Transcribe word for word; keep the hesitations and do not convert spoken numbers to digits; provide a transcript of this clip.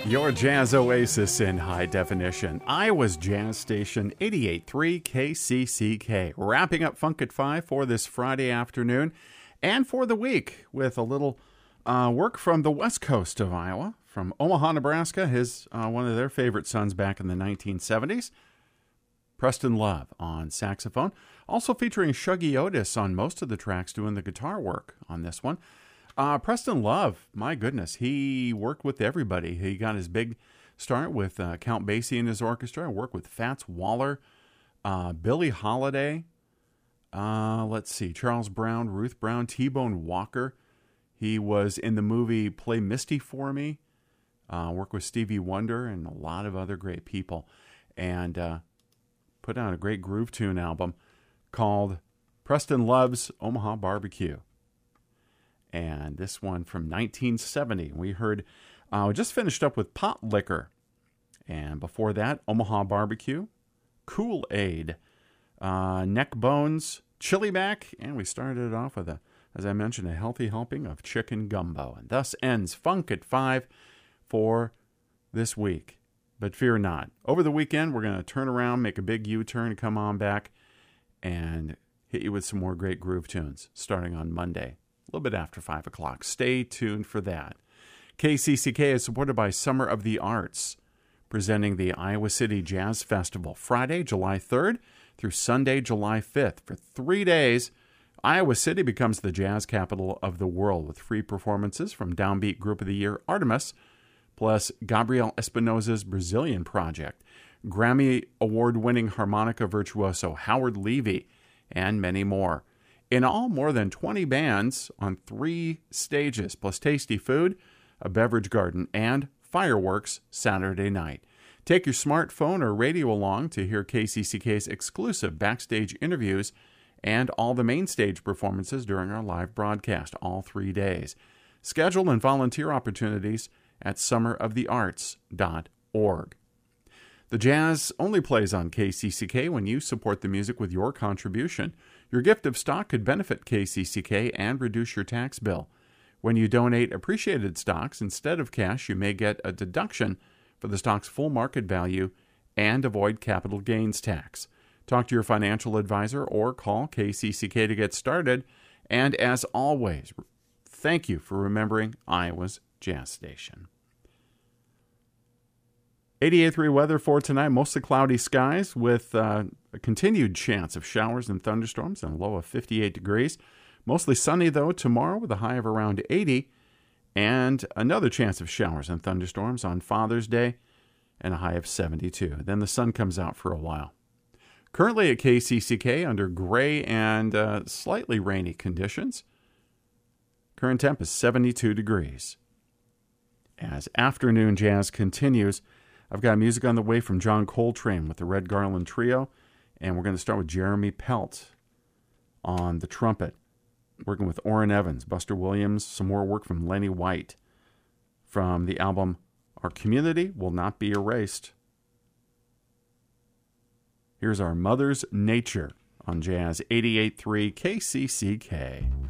Your jazz oasis in high definition. Iowa's Jazz Station, eighty-eight point three K C C K. Wrapping up Funk at five for this Friday afternoon and for the week with a little uh, work from the west coast of Iowa, from Omaha, Nebraska. His uh, one of their favorite sons back in the nineteen seventies. Preston Love on saxophone. Also featuring Shuggy Otis on most of the tracks doing the guitar work on this one. Uh, Preston Love, my goodness, he worked with everybody. He got his big start with uh, Count Basie and his orchestra. Worked with Fats Waller, uh, Billie Holiday, uh, let's see, Charles Brown, Ruth Brown, T-Bone Walker. He was in the movie Play Misty for Me. Uh, worked with Stevie Wonder and a lot of other great people. And uh, put out a great groove tune album called Preston Love's Omaha Barbecue. And this one from nineteen seventy. We heard, uh, we just finished up with Pot Liquor. And before that, Omaha Barbecue, Kool-Aid, uh, Neck Bones, Chili Mac, and we started it off with, a, as I mentioned, a healthy helping of chicken gumbo. And thus ends Funk at five for this week. But fear not. Over the weekend, we're going to turn around, make a big U-turn, come on back, and hit you with some more great groove tunes starting on Monday. A little bit after five o'clock. Stay tuned for that. K C C K is supported by Summer of the Arts, presenting the Iowa City Jazz Festival Friday, July third through Sunday, July fifth. For three days, Iowa City becomes the jazz capital of the world with free performances from Downbeat Group of the Year Artemis, plus Gabriel Espinosa's Brazilian Project, Grammy Award-winning harmonica virtuoso Howard Levy, and many more. In all, more than twenty bands on three stages, plus tasty food, a beverage garden, and fireworks Saturday night. Take your smartphone or radio along to hear K C C K's exclusive backstage interviews and all the main stage performances during our live broadcast all three days. Schedule and volunteer opportunities at summer of the arts dot org. The jazz only plays on K C C K when you support the music with your contribution. Your gift of stock could benefit K C C K and reduce your tax bill. When you donate appreciated stocks instead of cash, you may get a deduction for the stock's full market value and avoid capital gains tax. Talk to your financial advisor or call K C C K to get started. And as always, thank you for remembering Iowa's Jazz Station. eighty-eight point three weather for tonight, mostly cloudy skies with uh, a continued chance of showers and thunderstorms and a low of fifty-eight degrees. Mostly sunny, though, tomorrow with a high of around eighty and another chance of showers and thunderstorms on Father's Day and a high of seventy-two. Then the sun comes out for a while. Currently at K C C K under gray and uh, slightly rainy conditions. Current temp is seventy-two degrees. As afternoon jazz continues, I've got music on the way from John Coltrane with the Red Garland Trio, and we're going to start with Jeremy Pelt on the trumpet, working with Orrin Evans, Buster Williams, some more work from Lenny White from the album Our Community Will Not Be Erased. Here's Our Mother's Nature on Jazz eighty-eight point three K C C K.